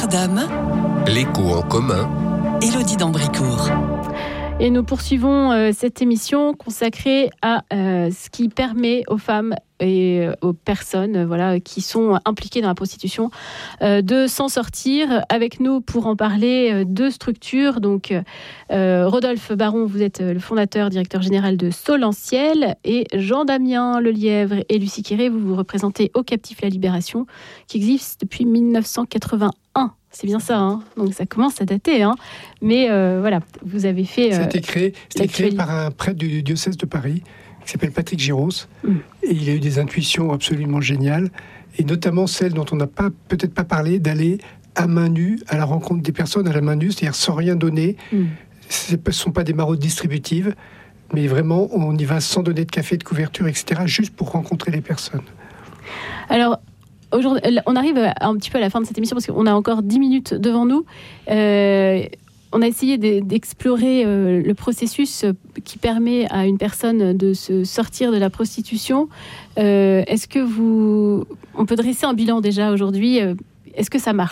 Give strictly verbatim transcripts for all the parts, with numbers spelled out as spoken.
Notre-Dame. L'écho en commun. Élodie d'Ambricourt. Et nous poursuivons euh, cette émission consacrée à euh, ce qui permet aux femmes et euh, aux personnes euh, voilà, qui sont impliquées dans la prostitution euh, de s'en sortir. Avec nous pour en parler, euh, deux structures. Donc, euh, Rodolphe Baron, vous êtes le fondateur, directeur général de Solentiel, et Jean-Damien Lelièvre et Lucie Quéré, vous vous représentez Au Captif La Libération, qui existe depuis dix-neuf cent quatre-vingt-un. C'est bien ça, hein. Donc ça commence à dater, hein. Mais euh, voilà, vous avez fait... Euh, ça a été créé, c'était créé par un prêtre du diocèse de Paris, qui s'appelle Patrick Giros, mm. et il a eu des intuitions absolument géniales, et notamment celle dont on n'a pas, peut-être pas parlé, d'aller à main nue à la rencontre des personnes, à la main nue, c'est-à-dire sans rien donner. Mm. Ce ne sont pas des maraudes distributives, mais vraiment, on y va sans donner de café, de couverture, et cetera, juste pour rencontrer les personnes. Alors... Aujourd'hui, on arrive un petit peu à la fin de cette émission parce qu'on a encore dix minutes devant nous. Euh, on a essayé d'explorer euh, le processus qui permet à une personne de se sortir de la prostitution. Euh, est-ce que vous... On peut dresser un bilan déjà aujourd'hui. Est-ce que ça marche ?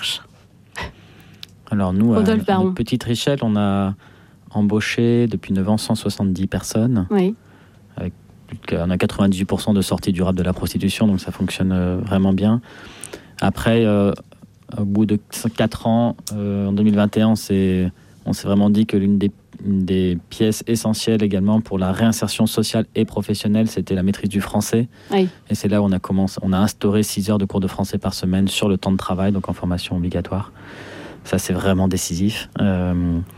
Alors nous, Rodolphe à notre petite échelle, on a embauché depuis neuf ans cent soixante-dix personnes. Oui. Avec On a quatre-vingt-dix-huit pour cent de sortie durable de la prostitution, donc ça fonctionne vraiment bien. Après, euh, au bout de quatre ans, euh, en deux mille vingt et un, on s'est, on s'est vraiment dit que l'une des, une des pièces essentielles également pour la réinsertion sociale et professionnelle, c'était la maîtrise du français. Oui. Et c'est là où on a, commencé, on a instauré six heures de cours de français par semaine sur le temps de travail, donc en formation obligatoire. Ça, c'est vraiment décisif. Euh,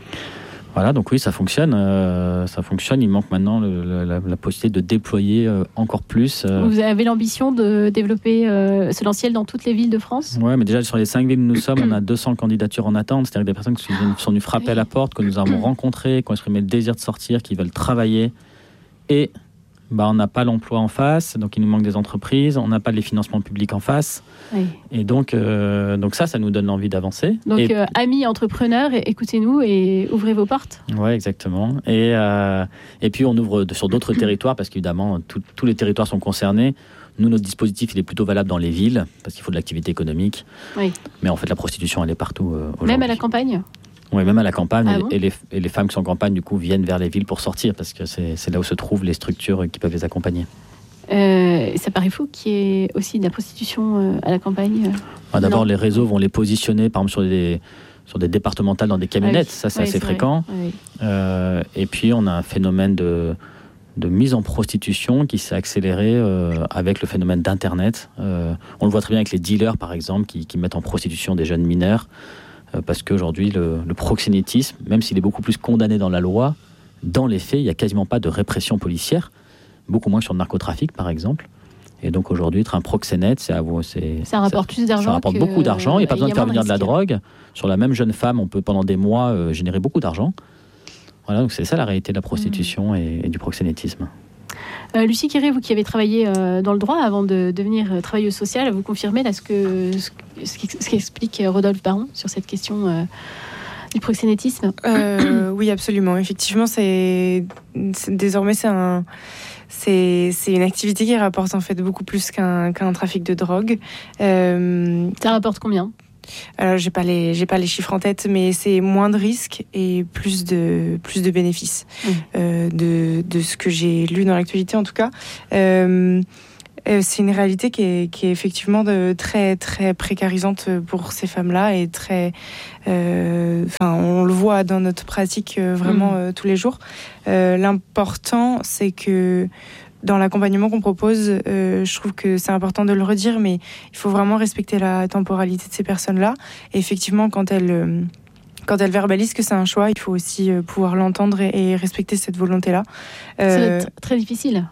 Voilà, donc oui, ça fonctionne. Euh, ça fonctionne. Il manque maintenant le, le, la, la possibilité de déployer euh, encore plus. Euh... Vous avez l'ambition de développer euh, Solentiel dans toutes les villes de France ? Oui, mais déjà sur les cinq villes où nous sommes, on a deux cents candidatures en attente. C'est-à-dire des personnes qui sont, sont venues frapper à la porte, que nous avons rencontrées, qui ont exprimé le désir de sortir, qui veulent travailler. Et bah, on n'a pas l'emploi en face, donc il nous manque des entreprises. On n'a pas les financements publics en face. Oui. Et donc, euh, donc ça, ça nous donne l'envie d'avancer. Donc, et... euh, amis entrepreneurs, écoutez-nous et ouvrez vos portes. Oui, exactement. Et, euh, et puis, on ouvre sur d'autres territoires, parce qu'évidemment, tout, tous les territoires sont concernés. Nous, notre dispositif, il est plutôt valable dans les villes, parce qu'il faut de l'activité économique. Oui. Mais en fait, la prostitution, elle est partout euh, aujourd'hui. Même à la campagne ? Oui, même à la campagne. Ah et, bon et, les, et les femmes qui sont en campagne, du coup, viennent vers les villes pour sortir, parce que c'est, c'est là où se trouvent les structures qui peuvent les accompagner. Euh, ça paraît fou qu'il y ait aussi de la prostitution euh, à la campagne. Ah, d'abord, non. Les réseaux vont les positionner, par exemple, sur des, sur des départementales dans des camionnettes. Ah oui. Ça, c'est oui, assez c'est fréquent. Oui. Euh, et puis, on a un phénomène de, de mise en prostitution qui s'est accéléré euh, avec le phénomène d'Internet. Euh, on le voit très bien avec les dealers, par exemple, qui, qui mettent en prostitution des jeunes mineurs. Euh, parce qu'aujourd'hui, le, le proxénétisme, même s'il est beaucoup plus condamné dans la loi, dans les faits, il n'y a quasiment pas de répression policière. Beaucoup moins sur le narcotrafic, par exemple. Et donc aujourd'hui, être un proxénète, c'est, c'est, ça rapporte plus d'argent. Ça rapporte que... beaucoup d'argent. Il n'y a pas besoin de faire venir de la drogue. Sur la même jeune femme, on peut pendant des mois euh, générer beaucoup d'argent. Voilà, donc c'est ça la réalité de la prostitution mmh. et, et du proxénétisme. Euh, Lucie Quéré, vous qui avez travaillé euh, dans le droit avant de devenir euh, travailleuse sociale, vous confirmez là, ce, que, ce, ce, qui, ce qu'explique Rodolphe Baron sur cette question euh, du proxénétisme ? euh, Oui, absolument. Effectivement, c'est, c'est désormais c'est un... C'est, c'est une activité qui rapporte en fait beaucoup plus qu'un, qu'un trafic de drogue. Euh, Ça rapporte combien ? Alors, j'ai pas les, j'ai pas les chiffres en tête, mais c'est moins de risques et plus de, plus de bénéfices. Mmh. Euh, de, de ce que j'ai lu dans l'actualité, en tout cas. Euh, c'est une réalité qui est, qui est effectivement de, très, très précarisante pour ces femmes-là et très, euh, enfin, on le voit dans notre pratique euh, vraiment mmh. euh, tous les jours. Euh, l'important, c'est que dans l'accompagnement qu'on propose, euh, je trouve que c'est important de le redire, mais il faut vraiment respecter la temporalité de ces personnes-là. Et effectivement, quand elles, euh, quand elles verbalisent que c'est un choix, il faut aussi euh, pouvoir l'entendre et, et respecter cette volonté-là. Euh, ça doit être très difficile.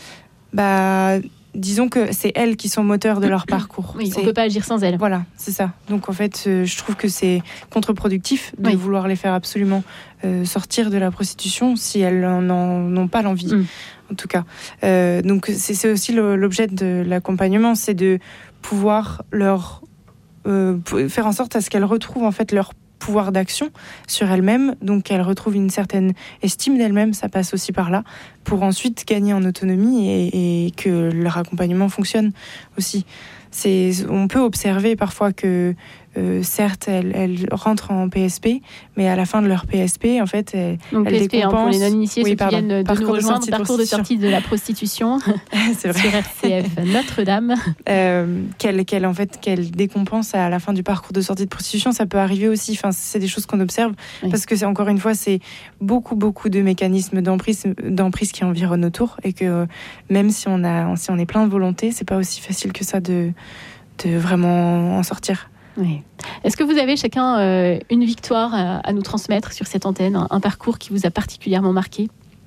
Bah... Disons que c'est elles qui sont moteurs de leur parcours. Oui, c'est... on ne peut pas agir sans elles. Voilà, c'est ça. Donc en fait, euh, je trouve que c'est contre-productif de oui. vouloir les faire absolument euh, sortir de la prostitution si elles n'en ont pas l'envie, mm. en tout cas. Euh, donc c'est, c'est aussi le, l'objet de l'accompagnement, c'est de pouvoir leur euh, faire en sorte à ce qu'elles retrouvent en fait leur pouvoir d'action sur elles-mêmes, donc qu'elles retrouvent une certaine estime d'elles-mêmes, ça passe aussi par là, pour ensuite gagner en autonomie et, et que leur accompagnement fonctionne aussi. C'est, on peut observer parfois que euh, certes, elles, elles rentrent en P S P, mais à la fin de leur P S P, en fait, elles, Donc, elles P S P, décompensent. Hein, pour les non-initiés, oui, ceux pardon, qui viennent de parcours nous rejoindre, de parcours de sortie de la prostitution C'est vrai. sur R C F Notre-Dame. Euh, qu'elles, qu'elles, en fait, qu'elles décompensent à la fin du parcours de sortie de prostitution, ça peut arriver aussi. Enfin, c'est des choses qu'on observe oui. parce que c'est encore une fois, c'est beaucoup, beaucoup de mécanismes d'emprise, d'emprise qui environnent autour et que euh, même si on a, si on est plein de volonté, c'est pas aussi facile que ça de, de vraiment en sortir. Oui. Est-ce que vous avez chacun euh, une victoire à, à nous transmettre sur cette antenne, un, un parcours qui vous a particulièrement marqué?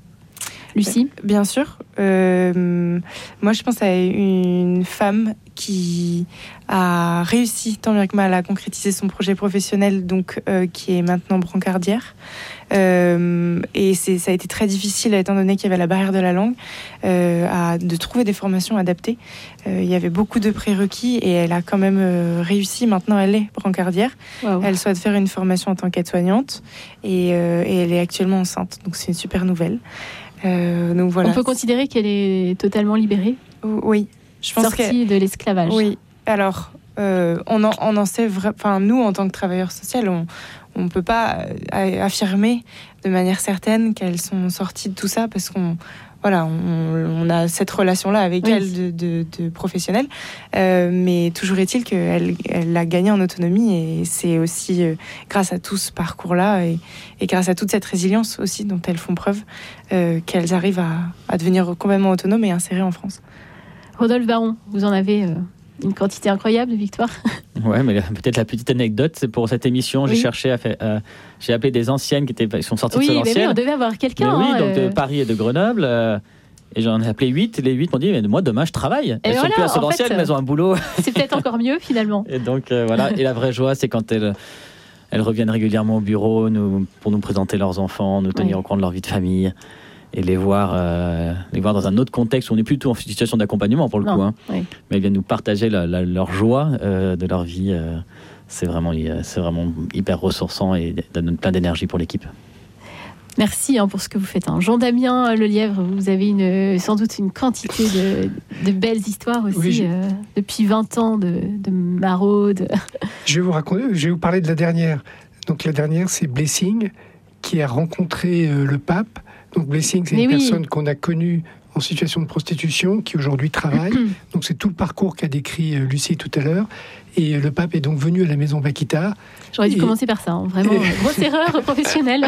Lucie? Bien sûr. Euh, moi, je pense à une femme qui a réussi tant bien que mal à concrétiser son projet professionnel, donc euh, qui est maintenant brancardière. Euh, et c'est, ça a été très difficile, étant donné qu'il y avait la barrière de la langue, euh, à, de trouver des formations adaptées. Euh, il y avait beaucoup de prérequis et elle a quand même euh, réussi. Maintenant, elle est brancardière. Wow. Elle souhaite faire une formation en tant qu'aide-soignante et, euh, et elle est actuellement enceinte. Donc, c'est une super nouvelle. Euh, donc voilà. On peut considérer qu'elle est totalement libérée? Oui. Je pense sortie de l'esclavage. Oui. Alors, euh, on, en, on en sait vraiment. Enfin, nous, en tant que travailleurs sociaux, on on peut pas affirmer de manière certaine qu'elles sont sorties de tout ça parce qu'on voilà, on, on a cette relation-là avec oui. elles de, de, de professionnelles. Euh, mais toujours est-il qu'elle elle a gagné en autonomie et c'est aussi euh, grâce à tout ce parcours-là et, et grâce à toute cette résilience aussi dont elles font preuve euh, qu'elles arrivent à, à devenir complètement autonomes et insérées en France. Rodolphe Baron, vous en avez euh, une quantité incroyable de victoires. Ouais, mais peut-être la petite anecdote, c'est pour cette émission, oui. j'ai cherché à faire, euh, j'ai appelé des anciennes qui étaient, qui sont sorties oui, de Solanciennes. Oui, on devait avoir quelqu'un. Mais oui, hein, donc euh... de Paris et de Grenoble. Euh, et j'en ai appelé huit. Les huit m'ont dit, mais moi demain je travaille. Et elles ne voilà, sont plus à Solanciennes, mais elles ont un boulot. C'est peut-être encore mieux finalement. Et donc euh, voilà. Et la vraie joie, c'est quand elles, elles reviennent régulièrement au bureau nous, pour nous présenter leurs enfants, nous tenir oui. au courant de leur vie de famille. Et les voir, euh, les voir dans un autre contexte où on est plutôt en situation d'accompagnement pour le non, coup. Hein. Oui. Mais elles viennent nous partager la, la, leur joie euh, de leur vie. Euh, c'est, vraiment, c'est vraiment hyper ressourçant et donne plein d'énergie pour l'équipe. Merci hein, pour ce que vous faites. Hein. Jean-Damien Lelièvre, vous avez une, sans doute une quantité de, de belles histoires aussi, oui, je... euh, depuis vingt ans de, de maraude. Je vais vous raconter, je vais vous parler de la dernière. Donc la dernière, c'est Blessing, qui a rencontré euh, le pape. Donc Blessing, c'est Mais une oui. personne qu'on a connue en situation de prostitution, qui aujourd'hui travaille. Donc c'est tout le parcours qu'a décrit euh, Lucie tout à l'heure. Et euh, le pape est donc venu à la maison Bakita. J'aurais dû et... commencer par ça, hein. Vraiment, et... grosse erreur professionnelle.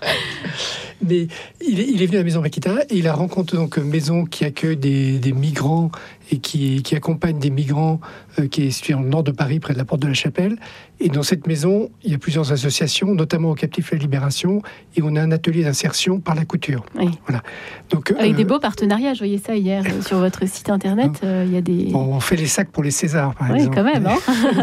Mais il est, il est venu à la maison Bakita et il a rencontré donc une maison qui accueille des, des migrants et qui, qui accompagne des migrants euh, qui est située dans le nord de Paris, près de la porte de la Chapelle. Et dans cette maison, il y a plusieurs associations, notamment au Captif à la Libération, et on a un atelier d'insertion par la couture. Oui. Voilà. Donc, avec euh... des beaux partenariats, je voyais ça hier euh, sur votre site internet. Euh, il y a des... Bon, on fait les sacs pour les Césars, par oui, exemple. Oui, quand même. Hein.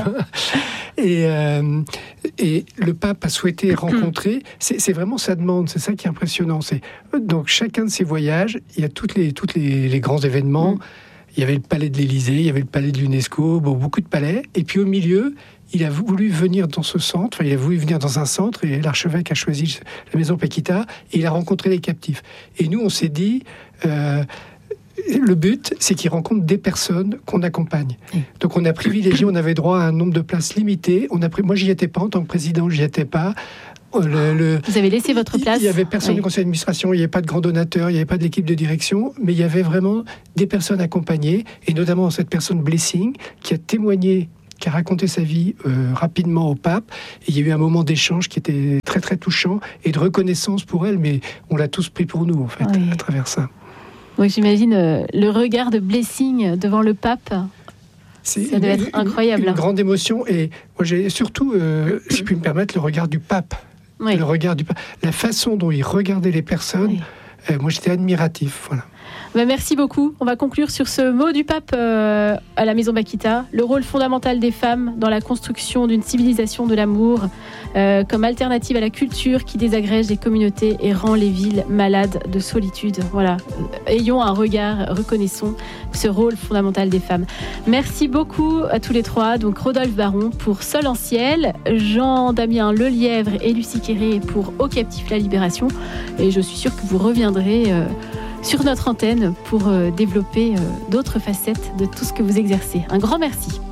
et, euh, et le pape a souhaité rencontrer, c'est, c'est vraiment sa demande, c'est ça qui est impressionnant. C'est, donc chacun de ces voyages, il y a toutes les, toutes les, les grands événements. Mm. Il y avait le palais de l'Élysée, il y avait le palais de l'UNESCO, bon, beaucoup de palais. Et puis au milieu, il a voulu venir dans ce centre, enfin, il a voulu venir dans un centre, et l'archevêque a choisi la maison Bakita, et il a rencontré les captifs. Et nous, on s'est dit, euh, le but, c'est qu'il rencontre des personnes qu'on accompagne. Donc on a privilégié, on avait droit à un nombre de places limité. On a pris, moi, j'y étais pas, en tant que président, j'y étais pas. Le, le, Vous avez laissé votre place. Il n'y avait personne oui. du conseil d'administration, il n'y avait pas de grand donateur, il n'y avait pas de l'équipe de direction, mais il y avait vraiment des personnes accompagnées, et notamment cette personne Blessing, qui a témoigné, qui a raconté sa vie euh, rapidement au pape. Et il y a eu un moment d'échange qui était très très touchant, et de reconnaissance pour elle, mais on l'a tous pris pour nous, en fait, oui. à travers ça. Oui, j'imagine euh, le regard de Blessing devant le pape. C'est ça doit être incroyable. Une, une grande émotion, et moi j'ai surtout, euh, si je puis me permettre, le regard du pape. Oui. Le regard du pape. La façon dont il regardait les personnes, oui. euh, moi j'étais admiratif. Voilà. Ben merci beaucoup. On va conclure sur ce mot du pape euh, à la maison Bakita. Le rôle fondamental des femmes dans la construction d'une civilisation de l'amour, euh, comme alternative à la culture qui désagrège les communautés et rend les villes malades de solitude. Voilà. Ayons un regard, reconnaissons ce rôle fondamental des femmes. Merci beaucoup à tous les trois. Donc Rodolphe Baron pour Sol en ciel, Jean-Damien Lelièvre et Lucie Quéré pour Au Captif la Libération. Et je suis sûre que vous reviendrez euh, sur notre antenne pour euh, développer euh, d'autres facettes de tout ce que vous exercez. Un grand merci.